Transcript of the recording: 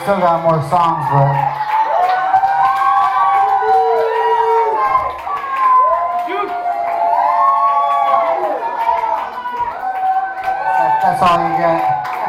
still got more songs, but that's all you get.